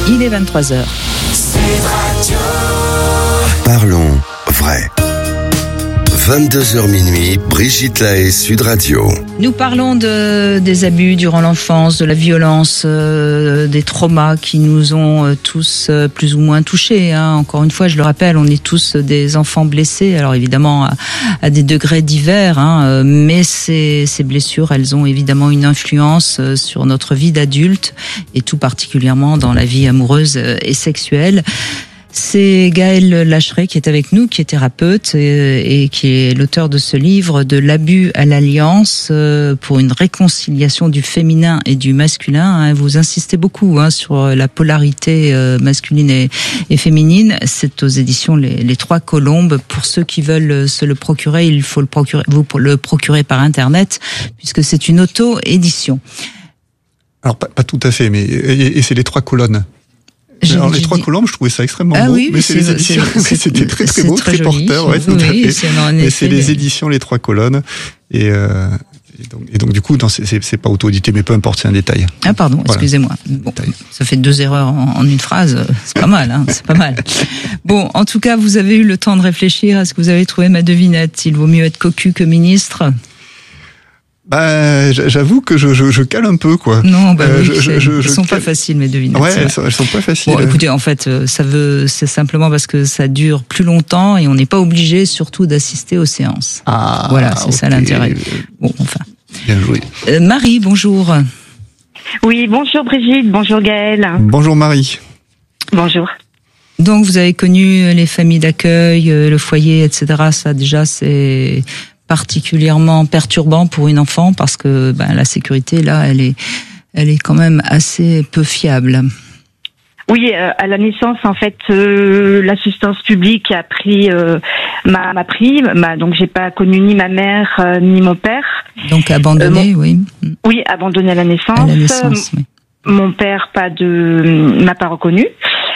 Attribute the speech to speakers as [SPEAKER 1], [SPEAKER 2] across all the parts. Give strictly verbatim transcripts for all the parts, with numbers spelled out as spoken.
[SPEAKER 1] Il est vingt-trois heures.
[SPEAKER 2] Parlons vrai. vingt-deux heures minuit, Brigitte Lahaie, Sud Radio.
[SPEAKER 1] Nous parlons de, des abus durant l'enfance, de la violence, euh, des traumas qui nous ont euh, tous euh, plus ou moins touchés. Hein. Encore une fois, je le rappelle, on est tous des enfants blessés. Alors évidemment, à, à des degrés divers, hein, euh, mais ces, ces blessures, elles ont évidemment une influence euh, sur notre vie d'adulte et tout particulièrement dans la vie amoureuse euh, et sexuelle. C'est Gaël Lacheret qui est avec nous, qui est thérapeute et, et qui est l'auteur de ce livre de l'abus à l'alliance pour une réconciliation du féminin et du masculin. Vous insistez beaucoup hein, sur la polarité masculine et, et féminine. C'est aux éditions Les, Les Trois Colombes. Pour ceux qui veulent se le procurer, il faut le procurer, vous le procurer par Internet puisque c'est une auto-édition.
[SPEAKER 3] Alors pas, pas tout à fait, mais et, et c'est les trois colonnes.
[SPEAKER 1] Je
[SPEAKER 3] Alors les trois dit... colombes, je trouvais ça extrêmement
[SPEAKER 1] ah,
[SPEAKER 3] beau,
[SPEAKER 1] oui,
[SPEAKER 3] mais c'est, c'est les éditions, c'est, c'était très très beau, très, très porteur, ouais, tout
[SPEAKER 1] oui,
[SPEAKER 3] à fait.
[SPEAKER 1] C'est
[SPEAKER 3] mais c'est les éditions Les Trois Colonnes, et, euh, et, donc, et donc du coup, non, c'est, c'est, c'est pas auto-édité, mais peu importe, c'est un détail.
[SPEAKER 1] Ah pardon, voilà. Excusez-moi. Bon, ça fait deux erreurs en, en une phrase, c'est pas mal, hein, c'est pas mal. Bon, en tout cas, vous avez eu le temps de réfléchir à ce que vous avez trouvé ma devinette. Il vaut mieux être cocu que ministre.
[SPEAKER 3] Bah, j'avoue que je, je, je cale un peu, quoi.
[SPEAKER 1] Non, bah oui,
[SPEAKER 3] euh, je, je,
[SPEAKER 1] elles
[SPEAKER 3] je,
[SPEAKER 1] sont
[SPEAKER 3] je
[SPEAKER 1] pas
[SPEAKER 3] cale...
[SPEAKER 1] faciles, mes devinettes.
[SPEAKER 3] Ouais, elles sont, elles sont pas faciles.
[SPEAKER 1] Bon, écoutez, en fait, ça veut, c'est simplement parce que ça dure plus longtemps et on n'est pas obligé, surtout, d'assister aux séances.
[SPEAKER 3] Ah,
[SPEAKER 1] voilà, c'est
[SPEAKER 3] okay.
[SPEAKER 1] ça l'intérêt. Bon, enfin.
[SPEAKER 3] Bien joué.
[SPEAKER 1] Euh, Marie, bonjour.
[SPEAKER 4] Oui, bonjour Brigitte, bonjour Gaël.
[SPEAKER 3] Bonjour Marie.
[SPEAKER 4] Bonjour.
[SPEAKER 1] Donc, vous avez connu les familles d'accueil, le foyer, et cetera. Ça, déjà, c'est particulièrement perturbant pour une enfant parce que ben, la sécurité là elle est elle est quand même assez peu fiable.
[SPEAKER 4] Oui, euh, à la naissance en fait euh, l'assistance publique a pris euh, m'a, m'a pris m'a, donc j'ai pas connu ni ma mère euh, ni mon père.
[SPEAKER 1] Donc abandonné,
[SPEAKER 4] euh, mon,
[SPEAKER 1] oui.
[SPEAKER 4] Oui, abandonné à la naissance.
[SPEAKER 1] À la naissance, oui.
[SPEAKER 4] Mon père pas de m'a pas reconnu.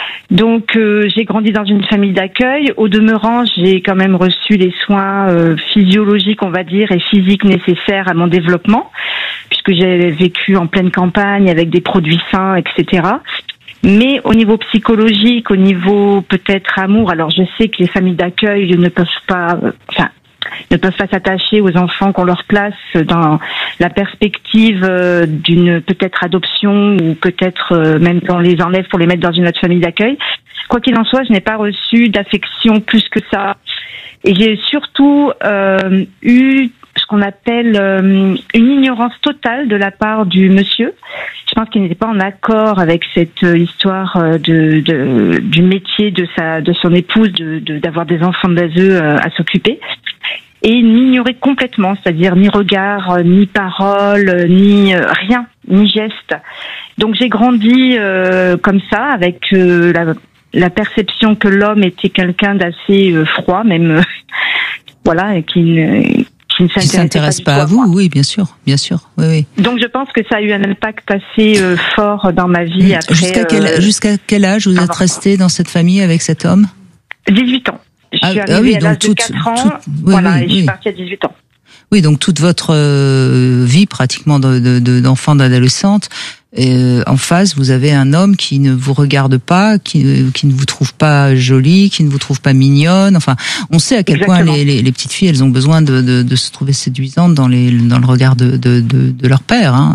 [SPEAKER 4] Donc euh, j'ai grandi dans une famille d'accueil. Au demeurant, j'ai quand même reçu les soins euh, physiologiques, on va dire, et physiques nécessaires à mon développement, puisque j'ai vécu en pleine campagne avec des produits sains, et cetera. Mais au niveau psychologique, au niveau peut-être amour, alors je sais que les familles d'accueil ne peuvent pas, euh, enfin, ne peuvent pas s'attacher aux enfants qu'on leur place dans la perspective euh, d'une peut-être adoption ou peut-être euh, même on les enlève pour les mettre dans une autre famille d'accueil. Quoi qu'il en soit, je n'ai pas reçu d'affection plus que ça. Et j'ai surtout euh, eu ce qu'on appelle euh, une ignorance totale de la part du monsieur. Je pense qu'il n'était pas en accord avec cette histoire de, de du métier de sa de son épouse de, de d'avoir des enfants de bas âge à s'occuper. Et il m'ignorait complètement, c'est-à-dire ni regard, ni parole, ni euh, rien, ni geste. Donc j'ai grandi euh, comme ça, avec euh, la, la perception que l'homme était quelqu'un d'assez euh, froid, même euh, voilà, et qui ne qui ne s'intéresse,
[SPEAKER 1] s'intéresse pas, pas à vous, moi. Oui, bien sûr, bien sûr, oui, oui.
[SPEAKER 4] Donc je pense que ça a eu un impact assez euh, fort dans ma vie. Après,
[SPEAKER 1] jusqu'à quel euh, jusqu'à quel âge vous êtes resté dans cette famille avec cet homme?
[SPEAKER 4] dix-huit ans. Je
[SPEAKER 1] ah,
[SPEAKER 4] suis arrivée
[SPEAKER 1] ah oui,
[SPEAKER 4] à l'âge de quatre ans,
[SPEAKER 1] toute, oui,
[SPEAKER 4] voilà,
[SPEAKER 1] oui,
[SPEAKER 4] et je
[SPEAKER 1] oui.
[SPEAKER 4] suis partie à dix-huit ans.
[SPEAKER 1] Oui, donc toute votre euh, vie pratiquement de, de, de, d'enfant, d'adolescente, euh, en face, vous avez un homme qui ne vous regarde pas, qui, qui ne vous trouve pas jolie, qui ne vous trouve pas mignonne. Enfin, on sait à quel Exactement. point les, les, les petites filles, elles ont besoin de, de, de se trouver séduisantes dans, les, dans le regard de, de, de, de leur père. Hein.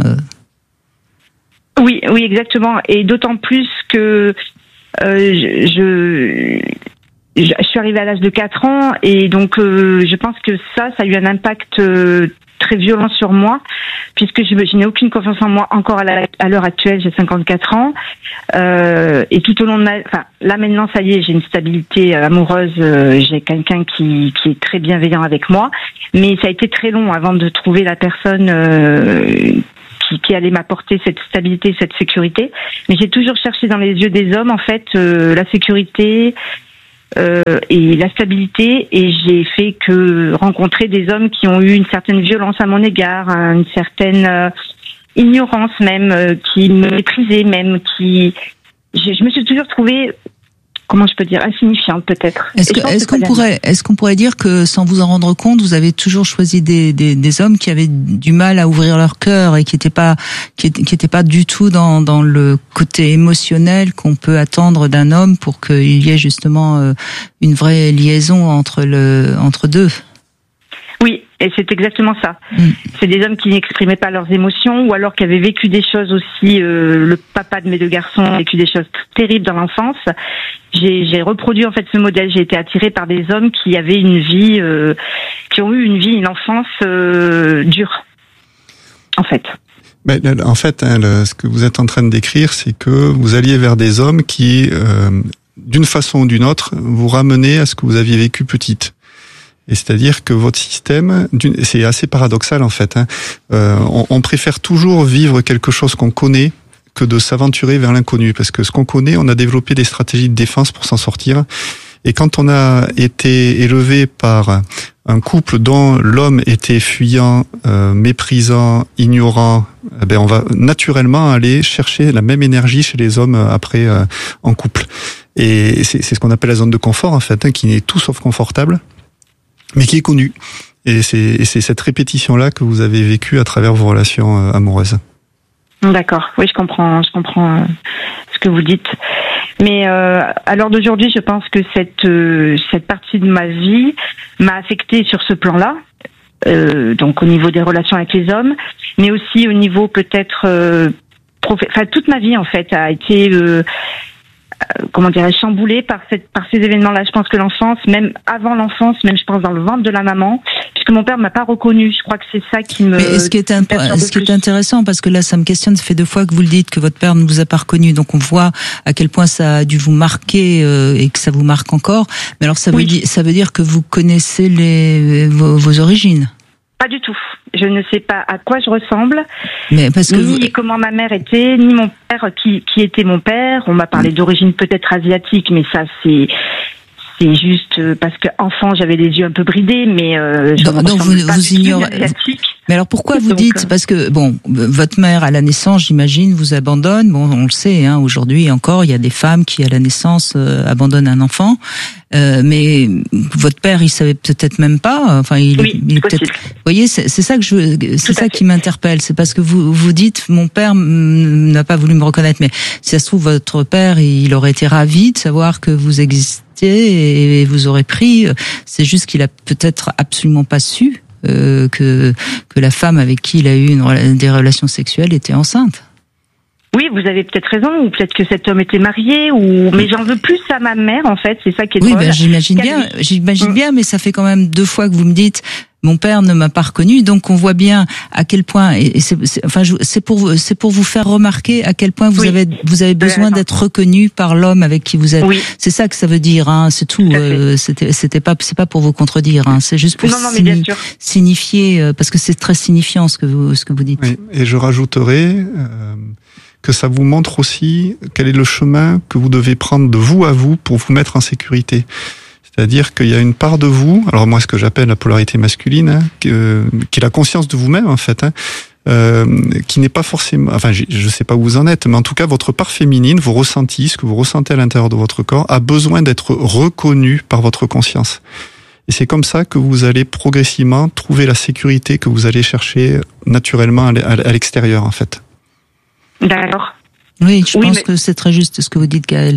[SPEAKER 4] Oui, oui, exactement. Et d'autant plus que euh, je... je... Je suis arrivée à l'âge de quatre ans et donc euh, je pense que ça, ça a eu un impact euh, très violent sur moi puisque je, je n'ai aucune confiance en moi encore à, la, à l'heure actuelle. J'ai cinquante-quatre ans euh, et tout au long de ma, enfin là maintenant ça y est, j'ai une stabilité amoureuse. Euh, j'ai quelqu'un qui qui est très bienveillant avec moi, mais ça a été très long avant de trouver la personne. Euh, Qui, qui allait m'apporter cette stabilité, cette sécurité. Mais j'ai toujours cherché dans les yeux des hommes en fait euh, la sécurité. Euh, et la stabilité, et j'ai fait que rencontrer des hommes qui ont eu une certaine violence à mon égard, une certaine euh, ignorance même, euh, qui me méprisaient même, qui je, je me suis toujours trouvée comment je peux dire, insignifiante peut-être.
[SPEAKER 1] Est-ce, que, est-ce qu'on pourrait, est-ce qu'on pourrait dire que sans vous en rendre compte, vous avez toujours choisi des, des, des hommes qui avaient du mal à ouvrir leur cœur et qui n'étaient pas, qui étaient pas du tout dans, dans le côté émotionnel qu'on peut attendre d'un homme pour qu'il y ait justement une vraie liaison entre le, entre deux?
[SPEAKER 4] Oui, et c'est exactement ça. Mm. C'est des hommes qui n'exprimaient pas leurs émotions ou alors qui avaient vécu des choses aussi. Euh, le papa de mes deux garçons a vécu des choses terribles dans l'enfance. J'ai, j'ai reproduit en fait ce modèle. J'ai été attirée par des hommes qui avaient une vie, euh, qui ont eu une vie, une enfance euh, dure, en fait.
[SPEAKER 3] Ben, en fait, hein, le, ce que vous êtes en train de décrire, c'est que vous alliez vers des hommes qui, euh, d'une façon ou d'une autre, vous ramenaient à ce que vous aviez vécu petite. Et c'est-à-dire que votre système, c'est assez paradoxal en fait, hein. Euh, on, on préfère toujours vivre quelque chose qu'on connaît que de s'aventurer vers l'inconnu, parce que ce qu'on connaît, on a développé des stratégies de défense pour s'en sortir. Et quand on a été élevé par un couple dont l'homme était fuyant, euh, méprisant, ignorant, eh ben on va naturellement aller chercher la même énergie chez les hommes après euh, en couple. Et c'est, c'est ce qu'on appelle la zone de confort en fait, hein, qui n'est tout sauf confortable, mais qui est connue. Et c'est, et c'est cette répétition-là que vous avez vécue à travers vos relations euh, amoureuses.
[SPEAKER 4] D'accord, oui, je comprends, je comprends euh, ce que vous dites. Mais euh, à l'heure d'aujourd'hui, je pense que cette euh, cette partie de ma vie m'a affectée sur ce plan-là, euh, donc au niveau des relations avec les hommes, mais aussi au niveau peut-être, euh, prof... enfin toute ma vie en fait a été euh, comment dirais-je, chamboulée par cette par ces événements-là. Je pense que l'enfance, même avant l'enfance, même je pense dans le ventre de la maman, puisque mon père m'a pas reconnue. Je crois que c'est ça qui me.
[SPEAKER 1] Mais ce qui est imp- ce qui est intéressant, parce que là, ça me questionne. Ça fait deux fois que vous le dites que votre père ne vous a pas reconnu, donc on voit à quel point ça a dû vous marquer euh, et que ça vous marque encore. Mais alors, ça veut
[SPEAKER 4] oui.
[SPEAKER 1] dire ça veut dire que vous connaissez les vos, vos origines.
[SPEAKER 4] Pas du tout. Je ne sais pas à quoi je ressemble,
[SPEAKER 1] mais parce que
[SPEAKER 4] ni
[SPEAKER 1] vous...
[SPEAKER 4] comment ma mère était, ni mon père qui, qui était mon père. On m'a parlé mmh. d'origine peut-être asiatique, mais ça c'est c'est juste parce que enfant j'avais les yeux un peu bridés, mais euh, je
[SPEAKER 1] donc, donc vous,
[SPEAKER 4] pas
[SPEAKER 1] vous ignorez. Mais alors pourquoi vous donc, dites, parce que bon, votre mère à la naissance, j'imagine, vous abandonne. Bon, on le sait, hein, aujourd'hui encore, il y a des femmes qui à la naissance euh, abandonnent un enfant. Euh, mais votre père, il savait peut-être même pas. Enfin, il,
[SPEAKER 4] oui,
[SPEAKER 1] il est peut-être. Vous voyez, c'est, c'est ça que je, c'est Tout ça qui m'interpelle. C'est parce que vous vous dites, mon père n'a pas voulu me reconnaître. Mais si ça se trouve, votre père, il aurait été ravi de savoir que vous existiez et vous aurez pris. C'est juste qu'il a peut-être absolument pas su euh, que que la femme avec qui il a eu une, des relations sexuelles était enceinte.
[SPEAKER 4] Oui, vous avez peut-être raison, ou peut-être que cet homme était marié, ou mais j'en veux plus à ma mère en fait, c'est ça qui est drôle.
[SPEAKER 1] Oui, ben, j'imagine
[SPEAKER 4] Qu'elle...
[SPEAKER 1] bien, j'imagine
[SPEAKER 4] mmh.
[SPEAKER 1] bien, mais ça fait quand même deux fois que vous me dites mon père ne m'a pas reconnu, donc on voit bien à quel point, et c'est, c'est enfin c'est pour vous, c'est pour vous faire remarquer à quel point vous oui. avez vous avez besoin oui, d'être reconnu par l'homme avec qui vous êtes. Oui. C'est ça que ça veut dire, hein, c'est tout. tout euh, c'était c'était pas c'est pas pour vous contredire, hein, c'est juste pour
[SPEAKER 4] non, non,
[SPEAKER 1] signi- signifier euh, parce que c'est très signifiant ce que vous ce que vous dites.
[SPEAKER 3] Oui, et je rajouterai. Euh... que ça vous montre aussi quel est le chemin que vous devez prendre de vous à vous pour vous mettre en sécurité. C'est-à-dire qu'il y a une part de vous, alors moi ce que j'appelle la polarité masculine, hein, que, qui est la conscience de vous-même en fait, hein, euh, qui n'est pas forcément, enfin je ne sais pas où vous en êtes, mais en tout cas votre part féminine, vos ressentis, ce que vous ressentez à l'intérieur de votre corps, a besoin d'être reconnu par votre conscience. Et c'est comme ça que vous allez progressivement trouver la sécurité que vous allez chercher naturellement à l'extérieur en fait.
[SPEAKER 4] D'accord.
[SPEAKER 1] Oui, je
[SPEAKER 4] oui,
[SPEAKER 1] pense
[SPEAKER 4] mais...
[SPEAKER 1] que c'est très juste ce que vous dites, Gaëlle.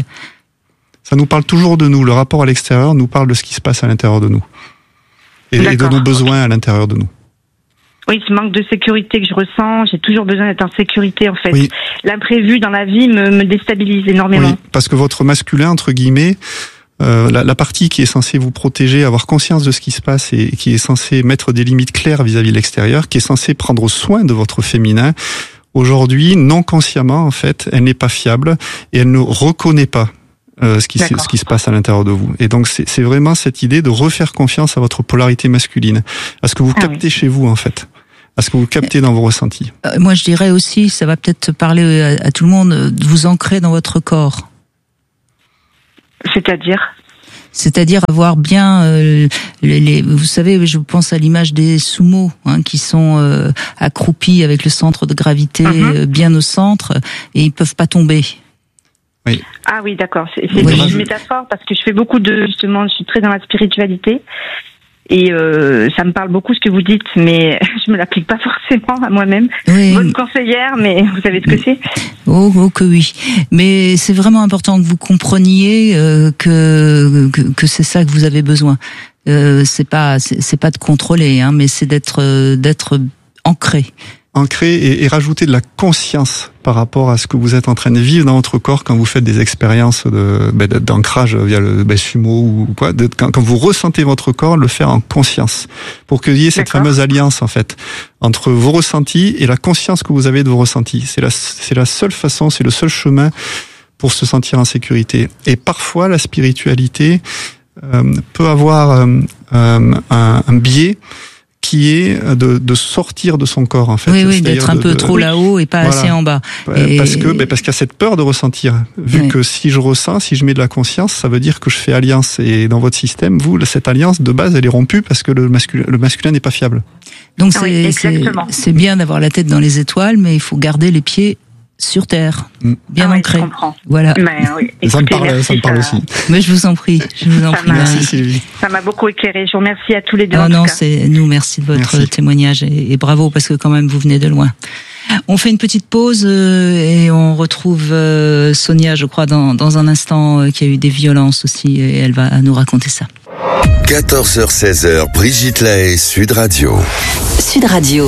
[SPEAKER 3] Ça nous parle toujours de nous. Le rapport à l'extérieur nous parle de ce qui se passe à l'intérieur de nous. Et, et de nos besoins à l'intérieur de nous.
[SPEAKER 4] Oui, ce manque de sécurité que je ressens, j'ai toujours besoin d'être en sécurité en fait.
[SPEAKER 3] Oui.
[SPEAKER 4] L'imprévu dans la vie me, me déstabilise énormément.
[SPEAKER 3] Oui, parce que votre masculin, entre guillemets, euh, la, la partie qui est censée vous protéger, avoir conscience de ce qui se passe et qui est censée mettre des limites claires vis-à-vis de l'extérieur, qui est censée prendre soin de votre féminin, aujourd'hui, non consciemment, en fait, elle n'est pas fiable et elle ne reconnaît pas euh, ce, qui, ce qui se passe à l'intérieur de vous. Et donc, c'est, c'est vraiment cette idée de refaire confiance à votre polarité masculine, à ce que vous ah captez oui. chez vous, en fait, à ce que vous captez dans vos ressentis.
[SPEAKER 1] Euh, moi, je dirais aussi, ça va peut-être parler à, à tout le monde, de vous ancrer dans votre corps.
[SPEAKER 4] C'est-à-dire ?
[SPEAKER 1] C'est-à-dire avoir bien euh, les, les, vous savez, je pense à l'image des sumo hein, qui sont euh, accroupis avec le centre de gravité mm-hmm. euh, bien au centre et ils peuvent pas tomber.
[SPEAKER 3] Oui.
[SPEAKER 4] Ah oui, d'accord. C'est, c'est
[SPEAKER 1] Oui.
[SPEAKER 4] une métaphore parce que je fais beaucoup de, justement, je suis très dans la spiritualité. Et euh, ça me parle beaucoup ce que vous dites, mais je me l'applique pas forcément à moi-même.
[SPEAKER 1] Oui.
[SPEAKER 4] Bonne conseillère, mais vous savez ce que c'est.
[SPEAKER 1] Oh, oh que oui. Mais c'est vraiment important que vous compreniez euh, que, que que c'est ça que vous avez besoin. Euh, c'est pas c'est, c'est pas de contrôler, hein, mais c'est d'être euh, d'être ancré.
[SPEAKER 3] Ancrer et, et rajouter de la conscience par rapport à ce que vous êtes en train de vivre dans votre corps quand vous faites des expériences de, ben, d'ancrage via le ben, sumo ou quoi. De, quand, quand vous ressentez votre corps, le faire en conscience pour qu'il y ait cette
[SPEAKER 4] D'accord.
[SPEAKER 3] fameuse alliance en fait entre vos ressentis et la conscience que vous avez de vos ressentis. C'est la, c'est la seule façon, c'est le seul chemin pour se sentir en sécurité. Et parfois, la spiritualité euh, peut avoir euh, euh, un, un biais qui est de, de sortir de son corps en fait.
[SPEAKER 1] Oui, oui,
[SPEAKER 3] C'est-à-dire
[SPEAKER 1] d'être un
[SPEAKER 3] de,
[SPEAKER 1] peu
[SPEAKER 3] de,
[SPEAKER 1] trop là-haut et pas
[SPEAKER 3] voilà.
[SPEAKER 1] assez en bas.
[SPEAKER 3] Et... Parce que
[SPEAKER 1] Et...
[SPEAKER 3] parce qu'il y a cette peur de ressentir. Vu
[SPEAKER 1] oui.
[SPEAKER 3] que si je ressens, si je mets de la conscience, ça veut dire que je fais alliance. Et dans votre système, vous, cette alliance de base, elle est rompue parce que le masculin, le masculin n'est pas fiable.
[SPEAKER 1] Donc
[SPEAKER 4] Ah
[SPEAKER 1] c'est,
[SPEAKER 4] oui,
[SPEAKER 1] c'est
[SPEAKER 4] exactement.
[SPEAKER 1] c'est bien d'avoir la tête dans les étoiles, mais il faut garder les pieds sur terre,
[SPEAKER 3] Mm.
[SPEAKER 1] bien
[SPEAKER 4] Ah oui,
[SPEAKER 1] ancrés.
[SPEAKER 4] je comprends.
[SPEAKER 1] Voilà.
[SPEAKER 4] Mais oui,
[SPEAKER 3] Et ça me
[SPEAKER 4] écoutez,
[SPEAKER 3] parle,
[SPEAKER 4] merci,
[SPEAKER 3] ça me parle aussi.
[SPEAKER 1] Mais je vous en prie, je vous en
[SPEAKER 4] Ça
[SPEAKER 1] prie.
[SPEAKER 4] m'a-
[SPEAKER 1] Marie.
[SPEAKER 3] Merci Sylvie.
[SPEAKER 4] Ça m'a beaucoup éclairé. Je vous remercie à tous les deux.
[SPEAKER 1] Ah
[SPEAKER 4] en
[SPEAKER 1] non,
[SPEAKER 4] tout cas.
[SPEAKER 1] c'est nous, merci de votre
[SPEAKER 3] Merci.
[SPEAKER 1] témoignage et, et bravo parce que quand même vous venez de loin. On fait une petite pause euh, et on retrouve euh, Sonia, je crois, dans, dans un instant, euh, qui a eu des violences aussi et elle va nous raconter ça.
[SPEAKER 2] quatorze heures seize heures, Brigitte Lahaie, Sud Radio.
[SPEAKER 5] Sud Radio.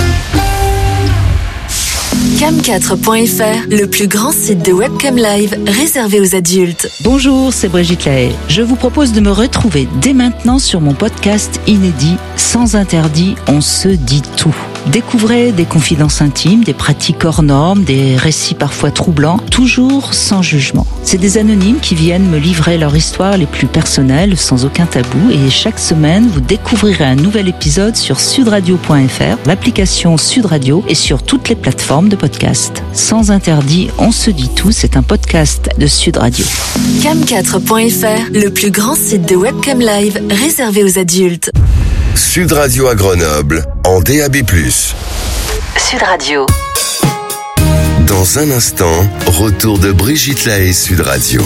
[SPEAKER 5] cam quatre point f r, le plus grand site de webcam live réservé aux adultes.
[SPEAKER 1] Bonjour, c'est Brigitte Lahaie. Je vous propose de me retrouver dès maintenant sur mon podcast inédit Sans interdit, on se dit tout. Découvrez des confidences intimes, des pratiques hors normes, des récits parfois troublants, toujours sans jugement. C'est des anonymes qui viennent me livrer leur histoire les plus personnelles, sans aucun tabou, et chaque semaine, vous découvrirez un nouvel épisode sur sudradio point f r, l'application Sud Radio et sur toutes les plateformes de podcast. Sans interdit, on se dit tout, c'est un podcast de Sud Radio.
[SPEAKER 5] cam quatre point f r, le plus grand site de webcam live réservé aux adultes.
[SPEAKER 2] Sud Radio à Grenoble, en D A B plus.
[SPEAKER 5] Sud Radio.
[SPEAKER 2] Dans un instant, retour de Brigitte Lahaie, Sud Radio.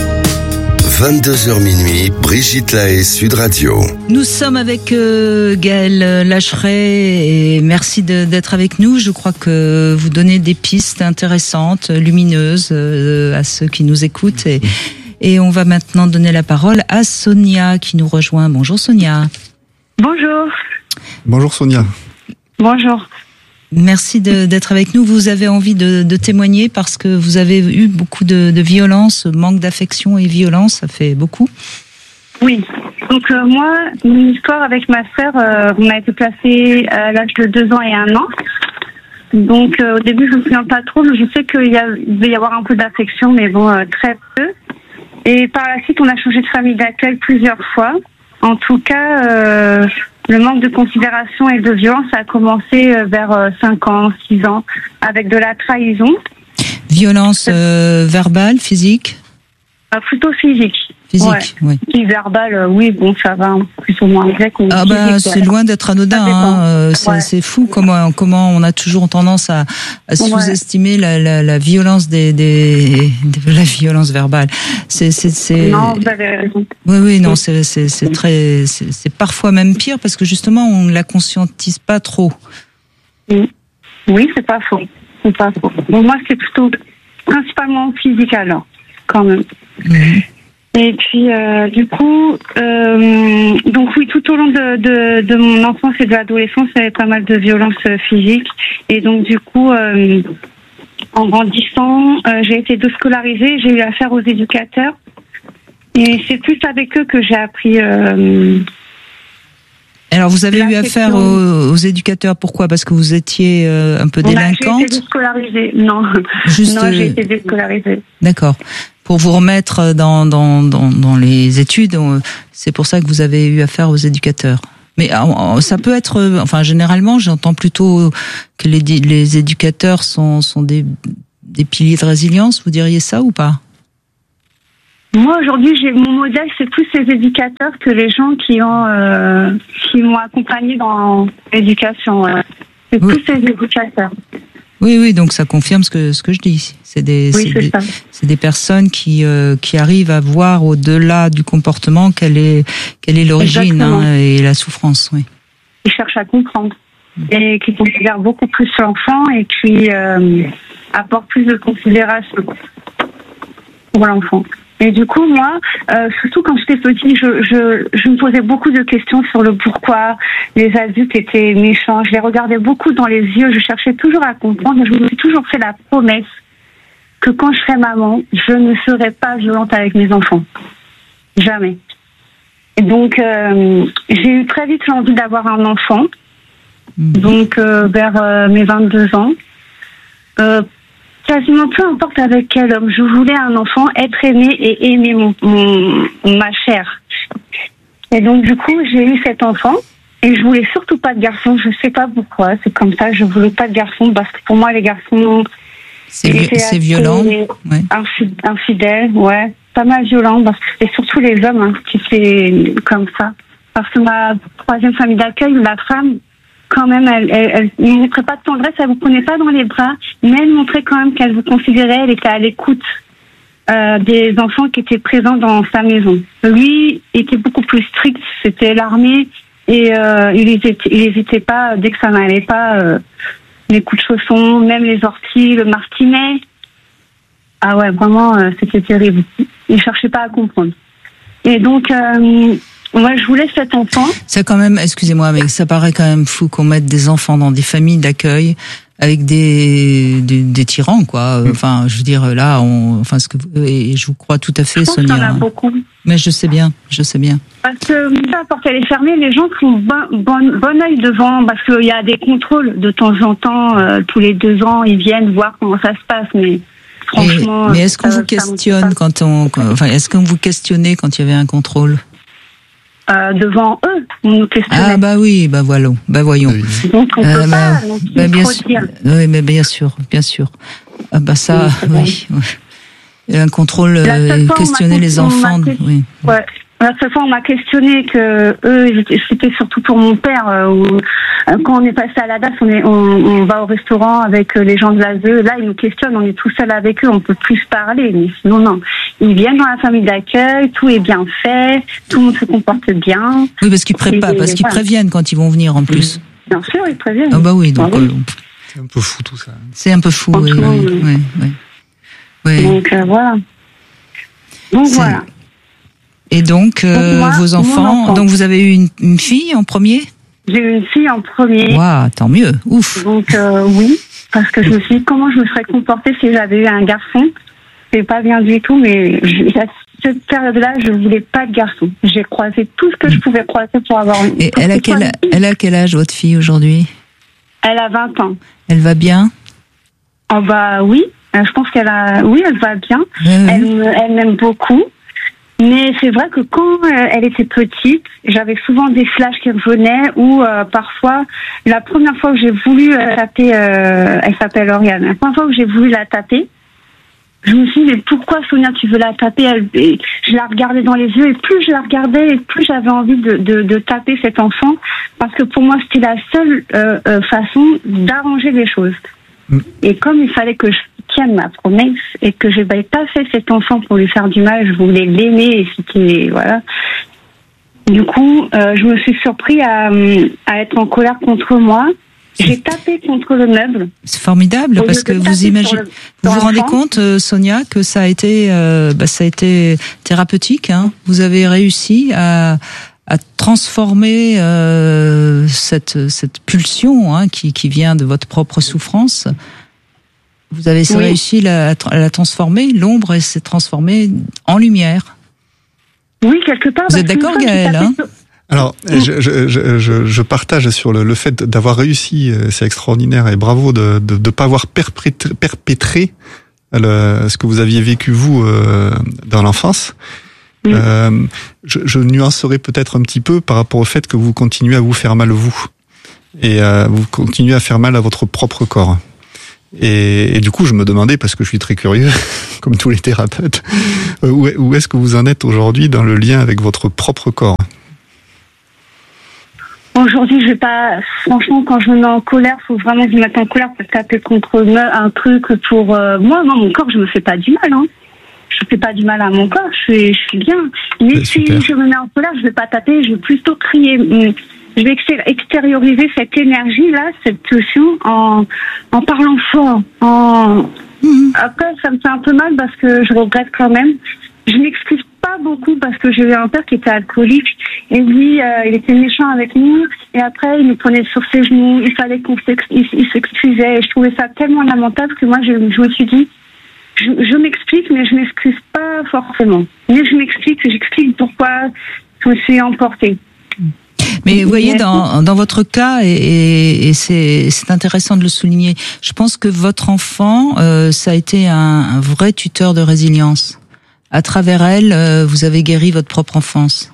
[SPEAKER 2] vingt-deux heures minuit, Brigitte Lahaie, Sud Radio.
[SPEAKER 1] Nous sommes avec euh, Gaëlle Lacheret et merci de, d'être avec nous. Je crois que vous donnez des pistes intéressantes, lumineuses euh, à ceux qui nous écoutent. Et, et on va maintenant donner la parole à Sonia qui nous rejoint. Bonjour Sonia.
[SPEAKER 4] Bonjour.
[SPEAKER 3] Bonjour Sonia.
[SPEAKER 4] Bonjour.
[SPEAKER 1] Merci de, d'être avec nous. Vous avez envie de, de témoigner parce que vous avez eu beaucoup de, de violence, manque d'affection et violence, ça fait beaucoup.
[SPEAKER 4] Oui. Donc euh, moi, mon histoire avec ma sœur, euh, on a été placés à l'âge de deux ans et un an. Donc euh, au début, je me souviens pas trop, mais je sais qu'il y a, il devait y avoir un peu d'affection, mais bon, euh, très peu. Et par la suite, on a changé de famille d'accueil plusieurs fois. En tout cas, euh, le manque de considération et de violence a commencé vers cinq ans, six ans, avec de la trahison.
[SPEAKER 1] Violence euh, verbale, physique?
[SPEAKER 4] Euh, plutôt physique.
[SPEAKER 1] Physique,
[SPEAKER 4] ouais.
[SPEAKER 1] oui.
[SPEAKER 4] Et verbale, euh, oui, bon, ça va, plus ou moins avec.
[SPEAKER 1] Ah bah, c'est loin d'être anodin. Hein. Euh, c'est,
[SPEAKER 4] ouais.
[SPEAKER 1] c'est fou comment comment on a toujours tendance à, à sous-estimer ouais. la, la, la violence des, des de la violence verbale. C'est c'est c'est.
[SPEAKER 4] Non, vous avez raison.
[SPEAKER 1] Oui oui non c'est c'est c'est très c'est, c'est parfois même pire parce que justement on la conscientise pas trop.
[SPEAKER 4] Oui, oui c'est pas faux, c'est pas faux. Bon, moi c'est plutôt principalement physique alors, quand même. Mmh. Et puis, euh, du coup, euh, donc oui, tout au long de, de, de mon enfance et de l'adolescence, il y avait pas mal de violences physiques. Et donc, du coup, euh, en grandissant, euh, j'ai été déscolarisée, j'ai eu affaire aux éducateurs. Et c'est plus avec eux que j'ai appris... Euh,
[SPEAKER 1] Alors, vous avez eu affaire aux, aux éducateurs, pourquoi? Parce que vous étiez euh, un peu délinquante?
[SPEAKER 4] J'ai été déscolarisée, non.
[SPEAKER 1] Juste...
[SPEAKER 4] Non, j'ai été déscolarisée.
[SPEAKER 1] D'accord. Pour vous remettre dans, dans, dans, dans les études, c'est pour ça que vous avez eu affaire aux éducateurs. Mais ça peut être, enfin généralement, j'entends plutôt que les, les éducateurs sont, sont des, des piliers de résilience. Vous diriez ça ou pas?
[SPEAKER 4] Moi aujourd'hui, j'ai mon modèle, c'est plus les éducateurs que les gens qui ont euh, qui m'ont accompagné dans l'éducation. Ouais. C'est
[SPEAKER 1] oui.
[SPEAKER 4] plus les éducateurs.
[SPEAKER 1] Oui, oui, donc ça confirme ce que ce que je dis. C'est des,
[SPEAKER 4] Oui,
[SPEAKER 1] c'est
[SPEAKER 4] c'est
[SPEAKER 1] des,
[SPEAKER 4] ça.
[SPEAKER 1] c'est des personnes qui euh, qui arrivent à voir au-delà du comportement quelle est quelle est l'origine hein, et la souffrance. Oui.
[SPEAKER 4] Qui cherchent à comprendre et qui considèrent beaucoup plus l'enfant et qui euh, apportent plus de considération pour l'enfant. Et du coup, moi, euh, surtout quand j'étais petite, je, je, je me posais beaucoup de questions sur le pourquoi les adultes étaient méchants. Je les regardais beaucoup dans les yeux, je cherchais toujours à comprendre. Je me suis toujours fait la promesse que quand je serai maman, je ne serai pas violente avec mes enfants. Jamais. Et donc, euh, j'ai eu très vite l'envie d'avoir un enfant. Mmh. Donc, euh, vers euh, mes vingt-deux ans. Euh, quasiment peu importe avec quel homme, je voulais un enfant, être aimé et aimer mon, mon, ma chair. Et donc, du coup, j'ai eu cet enfant. Et je voulais surtout pas de garçon. Je sais pas pourquoi. C'est comme ça. Je voulais pas de garçon parce que pour moi, les garçons...
[SPEAKER 1] C'est, vi- c'est violent. Ouais.
[SPEAKER 4] Infidèles, ouais. Pas mal violent. Parce que c'est surtout les hommes hein, qui fait comme ça. Parce que ma troisième famille d'accueil, la femme, quand même, elle, elle, elle ne montrait pas de tendresse, elle vous prenait pas dans les bras, mais elle montrait quand même qu'elle vous considérait, elle était à l'écoute euh, des enfants qui étaient présents dans sa maison. Lui était beaucoup plus strict, c'était l'armée, et euh, il n'hésitait pas, dès que ça n'allait pas, euh, les coups de chausson, même les orties, le martinet. Ah ouais, vraiment, euh, c'était terrible. Il cherchait pas à comprendre. Et donc... Euh, Moi, je voulais cet enfant.
[SPEAKER 1] C'est quand même, excusez-moi, mais ça paraît quand même fou qu'on mette des enfants dans des familles d'accueil avec des, des, des tyrans, quoi. Enfin, je veux dire, là, on, enfin, ce que vous, et je vous crois tout à fait,
[SPEAKER 4] je pense
[SPEAKER 1] Sonia.
[SPEAKER 4] qu'il y en a beaucoup.
[SPEAKER 1] Mais je sais bien, je sais bien.
[SPEAKER 4] Parce que, peu importe, elle est fermée, les gens font bon, bon, bon œil devant, parce qu'il y a des contrôles de temps en temps, euh, tous les deux ans, ils viennent voir comment ça se passe, mais franchement.
[SPEAKER 1] Et, mais est-ce qu'on vous questionne quand on, quand, enfin, est-ce qu'on vous questionnait quand il y avait un contrôle?
[SPEAKER 4] Euh, devant eux, on nous questionnait.
[SPEAKER 1] Ah bah oui, bah voilà, bah voyons.
[SPEAKER 4] Donc on
[SPEAKER 1] euh,
[SPEAKER 4] peut
[SPEAKER 1] bah,
[SPEAKER 4] pas, donc
[SPEAKER 1] bah,
[SPEAKER 4] il
[SPEAKER 1] bien
[SPEAKER 4] faut
[SPEAKER 1] sûr.
[SPEAKER 4] dire.
[SPEAKER 1] Oui, mais bien sûr, bien sûr. Ah bah ça, oui. oui. Il y a un contrôle, euh, questionner les enfants, oui.
[SPEAKER 4] Ouais. La seule fois, on m'a questionné que eux, c'était surtout pour mon père. Euh, où, euh, quand on est passé à la D A S, on, est, on, on va au restaurant avec les gens de l'A S E. Là, ils nous questionnent, on est tout seul avec eux, on peut plus parler. Mais sinon, non. Ils viennent dans la famille d'accueil, tout est bien fait, tout le monde se comporte bien.
[SPEAKER 1] Oui, parce qu'ils préparent, parce qu'ils préviennent quand ils vont venir en plus.
[SPEAKER 4] Bien sûr, ils préviennent.
[SPEAKER 1] Ah bah oui, donc.
[SPEAKER 4] Ah oui.
[SPEAKER 1] Euh,
[SPEAKER 3] c'est un peu fou tout ça.
[SPEAKER 1] C'est un peu fou, oui, oui, oui, oui, oui. Oui.
[SPEAKER 4] Donc euh, voilà. Donc
[SPEAKER 1] c'est...
[SPEAKER 4] voilà.
[SPEAKER 1] Et donc, euh,
[SPEAKER 4] donc moi,
[SPEAKER 1] vos enfants, enfant. Donc vous avez eu une, une fille en premier ?
[SPEAKER 4] J'ai eu une fille en premier.
[SPEAKER 1] Waouh, tant mieux, ouf.
[SPEAKER 4] Donc euh, oui, parce que je me suis dit comment je me serais comportée si j'avais eu un garçon. C'est pas bien du tout, mais je, à cette période-là, je voulais pas de garçon. J'ai croisé tout ce que je pouvais croiser pour avoir une.
[SPEAKER 1] Et elle a quel, elle a quel âge votre fille aujourd'hui ?
[SPEAKER 4] Elle a vingt ans.
[SPEAKER 1] Elle va bien ?
[SPEAKER 4] Oh bah oui, je pense qu'elle a, oui, elle va bien.
[SPEAKER 1] Ouais, ouais.
[SPEAKER 4] Elle, elle m'aime beaucoup. Mais c'est vrai que quand euh, elle était petite, j'avais souvent des flashs qui revenaient où euh, parfois, la première fois que j'ai voulu euh, taper, euh, elle s'appelle Oriane, la première fois que j'ai voulu la taper, je me suis dit, mais pourquoi Sonia tu veux la taper? Elle, et je la regardais dans les yeux et plus je la regardais et plus j'avais envie de, de, de taper cet enfant parce que pour moi c'était la seule euh, euh, façon d'arranger les choses. Mm. Et comme il fallait que je tienne ma promesse et que je n'avais pas fait cet enfant pour lui faire du mal, je voulais l'aimer et c'était voilà. Du coup, euh, je me suis surpris à, à être en colère contre moi. J'ai tapé contre le meuble.
[SPEAKER 1] C'est formidable parce que vous imaginez, le, vous vous rendez compte, euh, Sonia, que ça a été, euh, bah, ça a été thérapeutique. Hein. Vous avez réussi à, à transformer euh, cette, cette pulsion hein, qui, qui vient de votre propre souffrance. Vous avez oui. réussi à la, à la transformer. L'ombre s'est transformée en lumière.
[SPEAKER 4] Oui, quelque part.
[SPEAKER 1] Vous êtes d'accord, Gaëlle, hein?
[SPEAKER 3] Alors, je, je, je, je partage sur le, le fait d'avoir réussi, c'est extraordinaire et bravo de de, de pas avoir perpétré, perpétré le, ce que vous aviez vécu vous euh, dans l'enfance. Mmh. Euh, je, je nuancerai peut-être un petit peu par rapport au fait que vous continuez à vous faire mal vous et euh, vous continuez à faire mal à votre propre corps. Et, et du coup, je me demandais, parce que je suis très curieux, comme tous les thérapeutes, où, où est-ce que vous en êtes aujourd'hui dans le lien avec votre propre corps?
[SPEAKER 6] Aujourd'hui, je vais pas. Franchement, quand je me mets en colère, faut vraiment que je me mette en colère pour taper contre un truc pour euh, moi. Moi, mon corps, je me fais pas du mal. Hein. Je fais pas du mal à mon corps. Je suis, je suis bien. Mais
[SPEAKER 3] c'est
[SPEAKER 6] si
[SPEAKER 3] super.
[SPEAKER 6] je me mets en colère, je vais pas taper. Je vais plutôt crier. Je vais extérioriser cette énergie là, cette tension, en en parlant fort. En mmh. Après, ça me fait un peu mal parce que je regrette quand même. Je m'excuse pas beaucoup parce que j'ai eu un père qui était alcoolique et lui, euh, il était méchant avec nous et après il nous prenait sur ses genoux, il fallait qu'on s'excuse, il s'excusait et je trouvais ça tellement lamentable que moi je, je me suis dit, je, je m'explique mais je m'excuse pas forcément. Mais je m'explique, j'explique pourquoi je me suis emportée.
[SPEAKER 1] Mais vous voyez, dans, dans votre cas, et, et, et c'est, c'est intéressant de le souligner, je pense que votre enfant, euh, ça a été un, un vrai tuteur de résilience. À travers elle, euh, vous avez guéri votre propre enfance.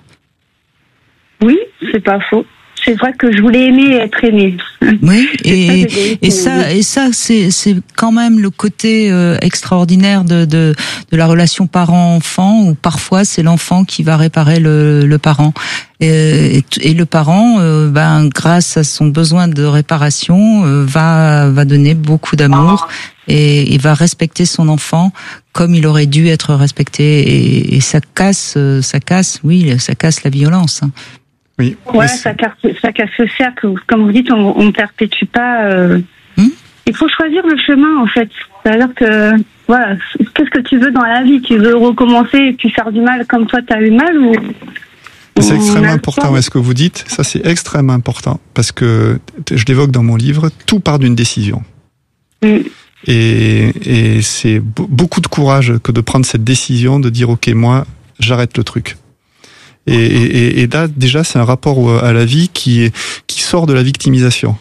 [SPEAKER 6] Oui, c'est pas faux. C'est vrai que je voulais aimer et être aimée.
[SPEAKER 1] Oui, et, ça, et ça, et ça, c'est, c'est quand même le côté euh, extraordinaire de, de, de la relation parent-enfant, où parfois c'est l'enfant qui va réparer le, le parent. Et, et, et le parent, euh, ben, grâce à son besoin de réparation, euh, va, va donner beaucoup d'amour et, et va respecter son enfant comme il aurait dû être respecté. Et, et ça casse, ça casse, oui, ça casse la violence.
[SPEAKER 3] Oui.
[SPEAKER 6] Ouais, ça casse, ça casse le cercle. Comme vous dites, on ne perpétue pas. Euh... Hmm? Il faut choisir le chemin, en fait. C'est-à-dire que, voilà, qu'est-ce que tu veux dans la vie? Tu veux recommencer et puis faire du mal comme toi, tu as eu mal ou...
[SPEAKER 3] C'est extrêmement important, ouais, ce que vous dites. Ça, c'est extrêmement important parce que, je l'évoque dans mon livre, tout part d'une décision. Mm. Et, et c'est beaucoup de courage que de prendre cette décision, de dire, OK, moi, j'arrête le truc. Et, et, et là, déjà, c'est un rapport à la vie qui, qui sort de la victimisation.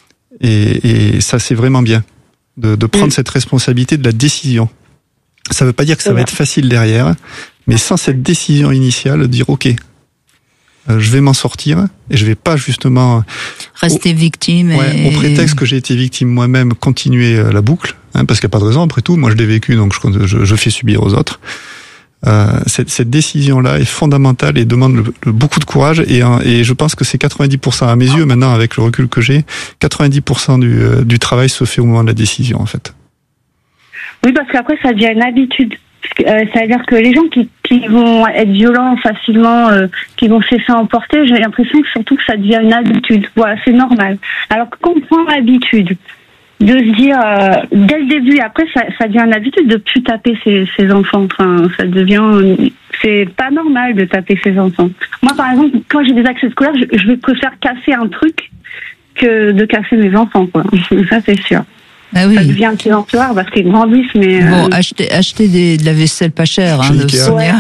[SPEAKER 3] Et, et ça, c'est vraiment bien de, de prendre mm. cette responsabilité de la décision. Ça veut pas dire que ça va être facile derrière, mais sans cette décision initiale, de dire, OK, je vais m'en sortir et je vais pas justement
[SPEAKER 1] rester
[SPEAKER 3] au,
[SPEAKER 1] victime
[SPEAKER 3] ouais,
[SPEAKER 1] et...
[SPEAKER 3] au prétexte que j'ai été victime moi-même continuer la boucle, hein, parce qu'il n'y a pas de raison après tout. Moi je l'ai vécu, donc je, je, je fais subir aux autres. Euh, cette, cette décision-là est fondamentale et demande le, le, beaucoup de courage et, et je pense que c'est quatre-vingt-dix pour cent à mes yeux maintenant avec le recul que j'ai, quatre-vingt-dix pour cent du, du travail se fait au moment de la décision en fait.
[SPEAKER 6] Oui, parce qu'après ça devient une habitude. Euh, c'est-à-dire que les gens qui, qui vont être violents facilement, euh, qui vont se laisser emporter, j'ai l'impression que surtout que ça devient une habitude. Voilà, c'est normal. Alors que quand on prend l'habitude de se dire euh, dès le début, après ça, ça devient une habitude de plus taper ses, ses enfants. Enfin, ça devient, c'est pas normal de taper ses enfants. Moi, par exemple, quand j'ai des accès de colère, je, je vais préférer casser un truc que de casser mes enfants, quoi. Ça, c'est sûr.
[SPEAKER 1] Ah oui.
[SPEAKER 6] Ça devient un petit entourage parce qu'ils grandissent, mais...
[SPEAKER 1] Bon,
[SPEAKER 6] euh...
[SPEAKER 1] acheter, acheter des, de la vaisselle pas chère, hein, de Sonia.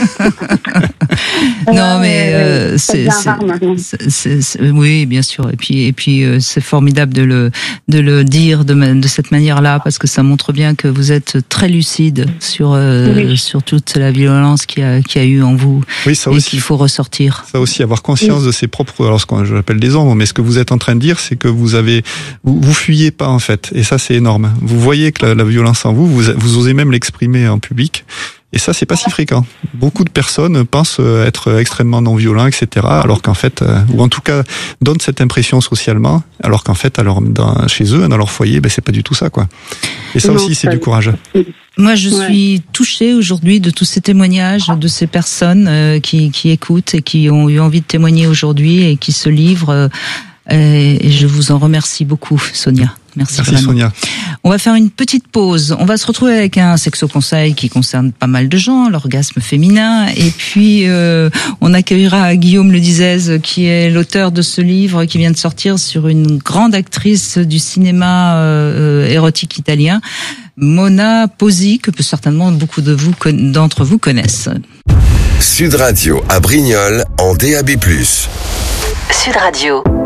[SPEAKER 1] Ouais. Non, mais euh, c'est, c'est, c'est, c'est, c'est, oui, bien sûr. Et puis, et puis, euh, c'est formidable de le, de le dire de, de cette manière-là, parce que ça montre bien que vous êtes très lucide sur, euh, oui. sur toute la violence qu'il y a, qu'il y a eu en vous.
[SPEAKER 3] Oui, ça
[SPEAKER 1] et
[SPEAKER 3] aussi.
[SPEAKER 1] qu'il faut ressortir.
[SPEAKER 3] Ça aussi, avoir conscience oui. de ses propres, alors ce que je l'appelle des ombres, mais ce que vous êtes en train de dire, c'est que vous avez, vous, vous fuyez pas en fait, et ça c'est énorme. Vous voyez que la, la violence en vous, vous, vous osez même l'exprimer en public. Et ça, c'est pas si fréquent. Beaucoup de personnes pensent être extrêmement non violents, et cetera. Alors qu'en fait, euh, ou en tout cas, donnent cette impression socialement, alors qu'en fait, alors dans, chez eux, dans leur foyer, ben c'est pas du tout ça, quoi. Et ça non, aussi, c'est du courage.
[SPEAKER 1] Moi, je ouais. suis touchée aujourd'hui de tous ces témoignages de ces personnes euh, qui, qui écoutent et qui ont eu envie de témoigner aujourd'hui et qui se livrent. Euh, et je vous en remercie beaucoup, Sonia. Merci,
[SPEAKER 3] Merci
[SPEAKER 1] vraiment.
[SPEAKER 3] Sonia.
[SPEAKER 1] On va faire une petite pause. On va se retrouver avec un sexo-conseil qui concerne pas mal de gens, l'orgasme féminin. Et puis, euh, on accueillera Guillaume Le Dizez, qui est l'auteur de ce livre qui vient de sortir sur une grande actrice du cinéma euh, érotique italien, Mona Posi, que certainement beaucoup de vous, d'entre vous connaissent.
[SPEAKER 2] Sud Radio à Brignoles en D A B plus.
[SPEAKER 5] Sud Radio.